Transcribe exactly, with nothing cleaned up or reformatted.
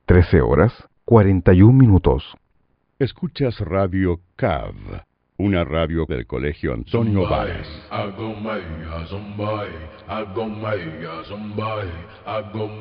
trece horas, cuarenta y un minutos. Escuchas Radio C A V, una radio del Colegio Antonio Báez.